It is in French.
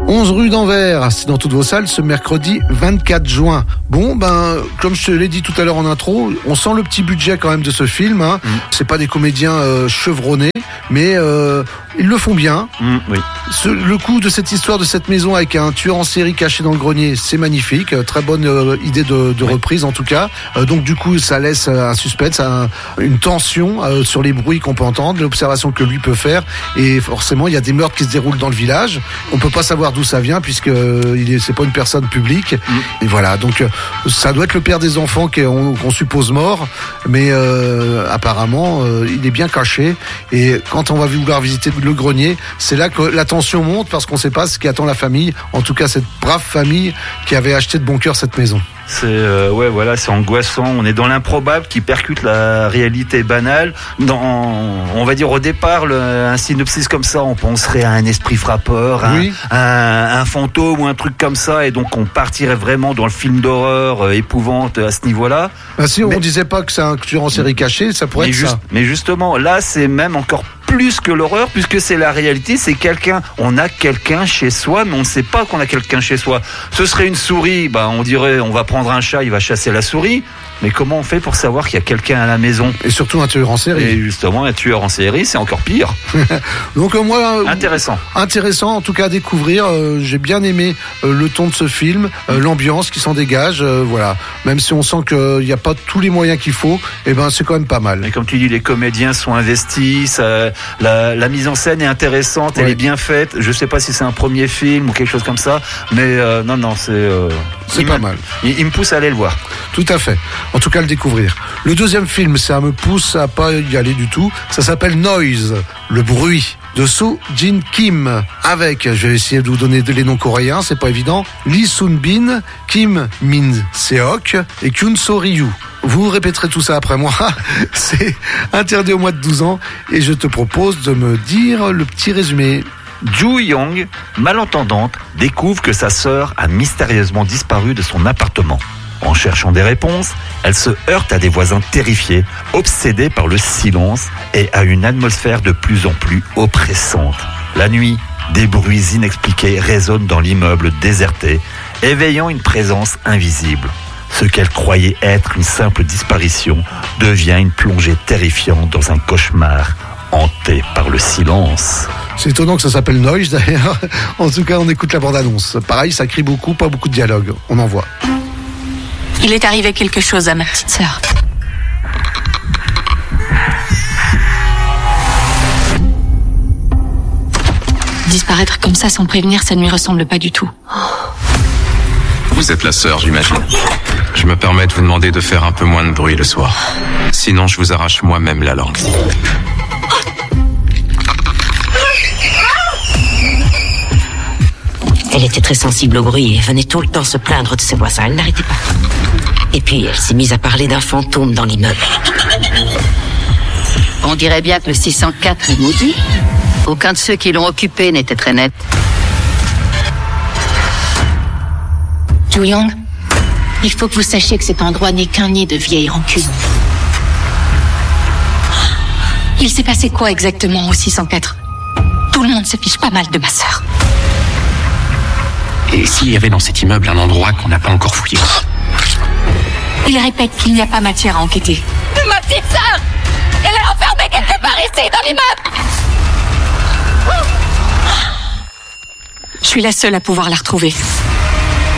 11 rue d'Anvers, c'est dans toutes vos salles ce mercredi 24 juin. Bon, comme je te l'ai dit tout à l'heure en intro, on sent le petit budget quand même de ce film. Hein. C'est pas des comédiens chevronnés, mais ils le font bien. Oui. Le coup de cette histoire de cette maison avec un tueur en série caché dans le grenier, c'est magnifique. Très bonne idée de reprise en tout cas. Donc du coup, ça laisse un suspense, une tension sur les bruits qu'on peut entendre, l'observation que lui peut faire. Et forcément, il y a des meurtres qui se déroulent dans le village. On peut pas savoir d'où ça vient puisque c'est pas une personne publique. Et voilà, donc ça doit être le père des enfants qu'on suppose mort, mais apparemment il est bien caché. Et quand on va vouloir visiter le grenier, c'est là que la tension monte parce qu'on sait pas ce qui attend la famille. En tout cas, cette brave famille qui avait acheté de bon cœur cette maison. C'est angoissant. On est dans l'improbable qui percute la réalité banale. On va dire au départ, un synopsis comme ça, on penserait à un esprit frappeur, un fantôme ou un truc comme ça, et donc on partirait vraiment dans le film d'horreur épouvante à ce niveau-là. On disait pas que c'est un tueur en série caché, ça pourrait être ça. Mais justement, là, c'est même encore plus que l'horreur, puisque c'est la réalité, c'est on a quelqu'un chez soi, mais on ne sait pas qu'on a quelqu'un chez soi. Ce serait une souris, on dirait, on va prendre un chat, il va chasser la souris, mais comment on fait pour savoir qu'il y a quelqu'un à la maison? Et surtout un tueur en série. Et justement, un tueur en série, c'est encore pire. Donc intéressant en tout cas à découvrir. J'ai bien aimé le ton de ce film, l'ambiance qui s'en dégage, voilà. Même si on sent qu'il n'y a pas tous les moyens qu'il faut, c'est quand même pas mal. Et comme tu dis, les comédiens sont investis, la mise en scène est intéressante, elle est bien faite. Je sais pas si c'est un premier film ou quelque chose comme ça, mais c'est pas mal. Il me pousse à aller le voir. Tout à fait. En tout cas, le découvrir. Le deuxième film, ça me pousse à pas y aller du tout. Ça s'appelle Noise, le bruit, de Soo Jin Kim, avec, je vais essayer de vous donner les noms coréens, c'est pas évident, Lee Soon Bin, Kim Min Seok et Kyun So Ryu. Vous répéterez tout ça après moi. C'est interdit au moins de 12 ans et je te propose de me dire le petit résumé. Ju Young, malentendante, découvre que sa sœur a mystérieusement disparu de son appartement. En cherchant des réponses, elle se heurte à des voisins terrifiés, obsédés par le silence et à une atmosphère de plus en plus oppressante. La nuit, des bruits inexpliqués résonnent dans l'immeuble déserté, éveillant une présence invisible. Ce qu'elle croyait être une simple disparition devient une plongée terrifiante dans un cauchemar hanté par le silence. C'est étonnant que ça s'appelle Noise d'ailleurs. En tout cas, on écoute la bande-annonce. Pareil, ça crie beaucoup, pas beaucoup de dialogue. On en voit. Il est arrivé quelque chose à ma petite sœur. Disparaître comme ça sans prévenir, ça ne lui ressemble pas du tout. Vous êtes la sœur, j'imagine. Je me permets de vous demander de faire un peu moins de bruit le soir. Sinon, je vous arrache moi-même la langue. Elle était très sensible au bruit et venait tout le temps se plaindre de ses voisins. Elle n'arrêtait pas. Et puis, elle s'est mise à parler d'un fantôme dans l'immeuble. On dirait bien que le 604 est maudit. Aucun de ceux qui l'ont occupé n'était très net. Ju Young, il faut que vous sachiez que cet endroit n'est qu'un nid de vieille rancune. Il s'est passé quoi exactement au 604? Tout le monde se fiche pas mal de ma sœur. Et s'il y avait dans cet immeuble un endroit qu'on n'a pas encore fouillé? Il répète qu'il n'y a pas matière à enquêter. Ma petite sœur! Elle est enfermée quelque part ici, dans l'immeuble! Je suis la seule à pouvoir la retrouver.